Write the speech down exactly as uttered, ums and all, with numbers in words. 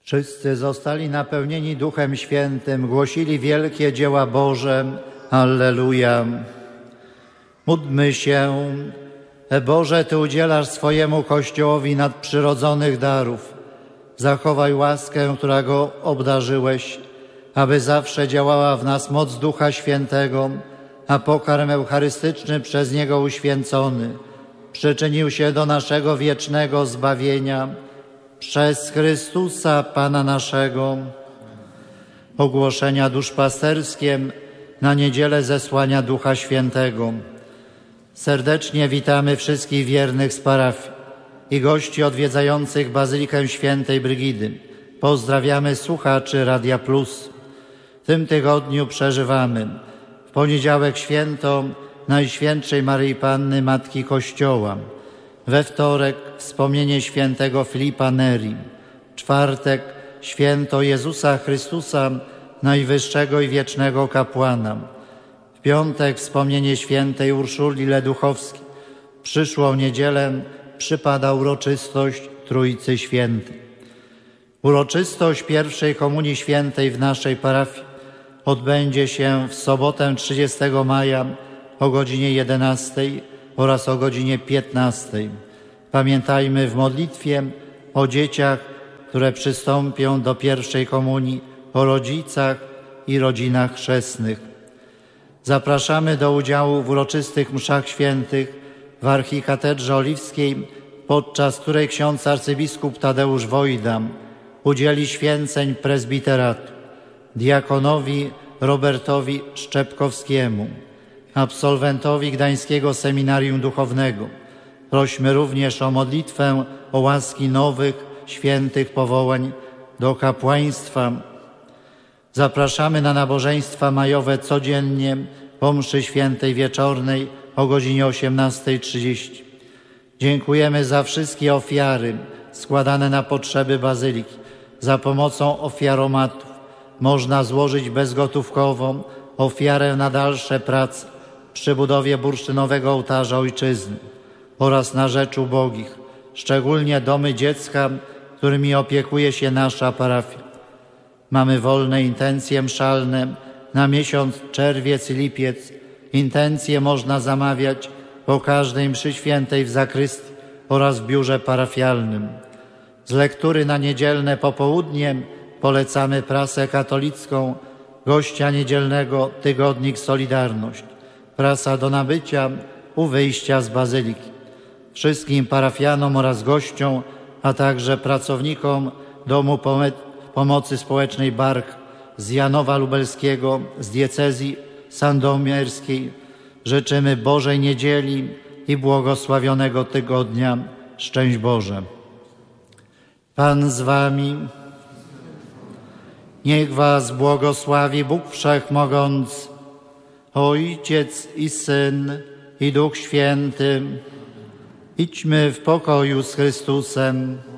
Wszyscy zostali napełnieni Duchem Świętym, głosili wielkie dzieła Boże. Alleluja. Módlmy się. Boże, Ty udzielasz swojemu Kościołowi nadprzyrodzonych darów. Zachowaj łaskę, która go obdarzyłeś, aby zawsze działała w nas moc Ducha Świętego, a pokarm eucharystyczny przez Niego uświęcony przyczynił się do naszego wiecznego zbawienia przez Chrystusa Pana naszego. Ogłoszenia duszpasterskie na niedzielę zesłania Ducha Świętego. Serdecznie witamy wszystkich wiernych z parafii i gości odwiedzających Bazylikę Świętej Brygidy. Pozdrawiamy słuchaczy Radia Plus. W tym tygodniu przeżywamy w poniedziałek święto Najświętszej Maryi Panny, Matki Kościoła. We wtorek wspomnienie świętego Filipa Neri. W czwartek święto Jezusa Chrystusa, najwyższego i wiecznego kapłana. W piątek wspomnienie świętej Urszuli Leduchowskiej. W przyszłą niedzielę przypada uroczystość Trójcy Świętej. Uroczystość pierwszej komunii świętej w naszej parafii odbędzie się w sobotę trzydziestego maja o godzinie jedenastej oraz o godzinie piętnastej. Pamiętajmy w modlitwie o dzieciach, które przystąpią do pierwszej komunii, o rodzicach i rodzinach chrzestnych. Zapraszamy do udziału w uroczystych mszach świętych w Archikatedrze Oliwskiej, podczas której ksiądz arcybiskup Tadeusz Wojda udzieli święceń prezbiteratu diakonowi Robertowi Szczepkowskiemu, absolwentowi Gdańskiego Seminarium Duchownego. Prośmy również o modlitwę o łaski nowych, świętych powołań do kapłaństwa. Zapraszamy na nabożeństwa majowe codziennie po mszy świętej wieczornej o godzinie osiemnastej trzydzieści. Dziękujemy za wszystkie ofiary składane na potrzeby Bazyliki. Za pomocą ofiaromatów można złożyć bezgotówkową ofiarę na dalsze prace przy budowie bursztynowego ołtarza Ojczyzny oraz na rzecz ubogich, szczególnie domy dziecka, którymi opiekuje się nasza parafia. Mamy wolne intencje mszalne na miesiąc czerwiec i lipiec. Intencje można zamawiać po każdej mszy świętej w zakrystii oraz w biurze parafialnym. Z lektury na niedzielne popołudnie polecamy prasę katolicką, gościa niedzielnego tygodnik Solidarność. Prasa do nabycia u wyjścia z Bazyliki. Wszystkim parafianom oraz gościom, a także pracownikom Domu Pomocy Społecznej Bark z Janowa Lubelskiego, z diecezji sandomierskiej życzymy Bożej Niedzieli i błogosławionego tygodnia. Szczęść Boże. Pan z wami. Niech was błogosławi Bóg Wszechmogący, Ojciec i Syn i Duch Święty. Idźmy w pokoju z Chrystusem.